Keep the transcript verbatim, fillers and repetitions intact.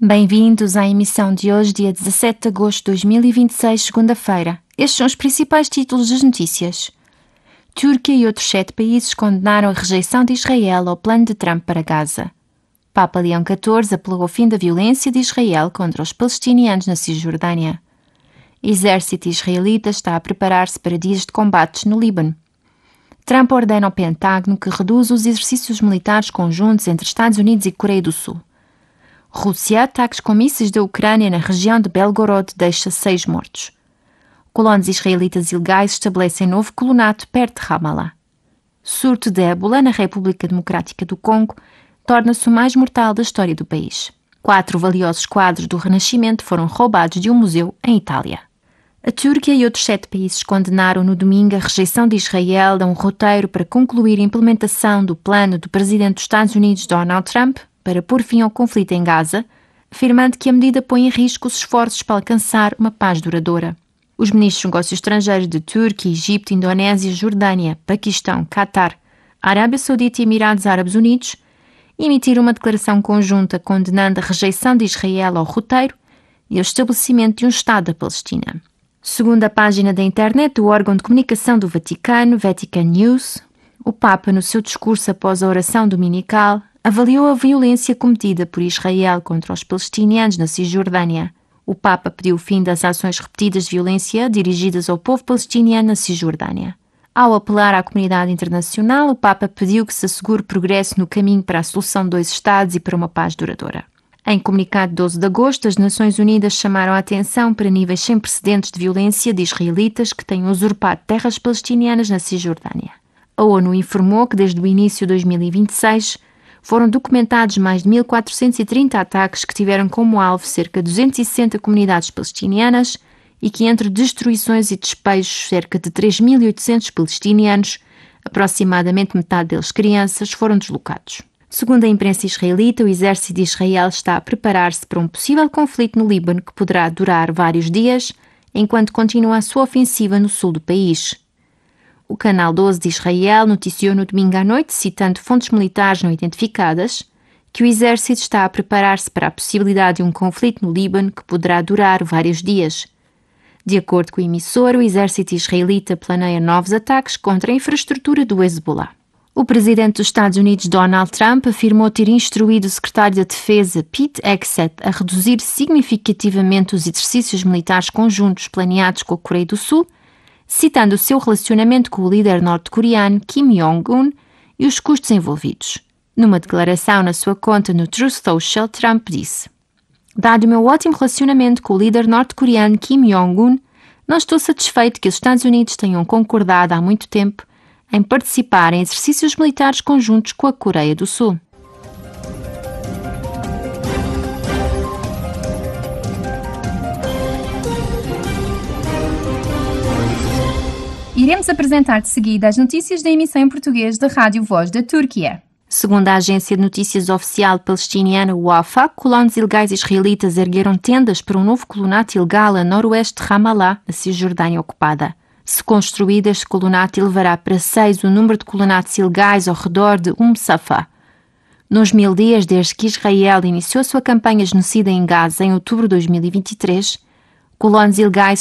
Bem-vindos à emissão de hoje, dia dezassete de agosto de dois mil e vinte e seis, segunda-feira. Estes são os principais títulos das notícias. Turquia e outros sete países condenaram a rejeição de Israel ao plano de Trump para Gaza. Papa Leão catorze apelou ao fim da violência de Israel contra os palestinianos na Cisjordânia. Exército israelita está a preparar-se para dias de combates no Líbano. Trump ordena ao Pentágono que reduza os exercícios militares conjuntos entre Estados Unidos e Coreia do Sul. Rússia, ataques com mísseis da Ucrânia na região de Belgorod deixa seis mortos. Colonos israelitas ilegais estabelecem novo colonato perto de Ramallah. Surto de ébola na República Democrática do Congo torna-se o mais mortal da história do país. Quatro valiosos quadros do Renascimento foram roubados de um museu em Itália. A Turquia e outros sete países condenaram no domingo a rejeição de Israel a um roteiro para concluir a implementação do plano do presidente dos Estados Unidos, Donald Trump, para pôr fim ao conflito em Gaza, afirmando que a medida põe em risco os esforços para alcançar uma paz duradoura. Os ministros dos negócios estrangeiros de Turquia, Egito, Indonésia, Jordânia, Paquistão, Catar, Arábia Saudita e Emirados Árabes Unidos emitiram uma declaração conjunta condenando a rejeição de Israel ao roteiro e o estabelecimento de um Estado da Palestina. Segundo a página da internet do órgão de comunicação do Vaticano, Vatican News, o Papa, no seu discurso após a oração dominical, avaliou a violência cometida por Israel contra os palestinianos na Cisjordânia. O Papa pediu o fim das ações repetidas de violência dirigidas ao povo palestiniano na Cisjordânia. Ao apelar à comunidade internacional, o Papa pediu que se assegure progresso no caminho para a solução de dois Estados e para uma paz duradoura. Em comunicado de doze de agosto, as Nações Unidas chamaram a atenção para níveis sem precedentes de violência de israelitas que têm usurpado terras palestinianas na Cisjordânia. A ONU informou que desde o início de dois mil e vinte e seis foram documentados mais de mil quatrocentos e trinta ataques que tiveram como alvo cerca de duzentas e sessenta comunidades palestinianas e que, entre destruições e despejos, cerca de três mil e oitocentos palestinianos, aproximadamente metade deles crianças, foram deslocados. Segundo a imprensa israelita, o exército de Israel está a preparar-se para um possível conflito no Líbano que poderá durar vários dias, enquanto continua a sua ofensiva no sul do país. O canal doze de Israel noticiou no domingo à noite, citando fontes militares não identificadas, que o exército está a preparar-se para a possibilidade de um conflito no Líbano que poderá durar vários dias. De acordo com o emissor, o exército israelita planeia novos ataques contra a infraestrutura do Hezbollah. O presidente dos Estados Unidos, Donald Trump, afirmou ter instruído o secretário da Defesa, Pete Hegseth, a reduzir significativamente os exercícios militares conjuntos planeados com a Coreia do Sul, citando o seu relacionamento com o líder norte-coreano Kim Jong-un e os custos envolvidos. Numa declaração na sua conta no Truth Social, Trump disse: "Dado o meu ótimo relacionamento com o líder norte-coreano Kim Jong-un, não estou satisfeito que os Estados Unidos tenham concordado há muito tempo em participar em exercícios militares conjuntos com a Coreia do Sul." Iremos apresentar de seguida as notícias da emissão em português da Rádio Voz da Turquia. Segundo a agência de notícias oficial palestiniana Wafa, colonos ilegais israelitas ergueram tendas para um novo colonato ilegal a noroeste de Ramallah, na Cisjordânia ocupada. Se construído, este colonato elevará para seis o número de colonatos ilegais ao redor de Umm Safa. Nos mil dias desde que Israel iniciou a sua campanha genocida em Gaza em outubro de dois mil e vinte e três, colonos ilegais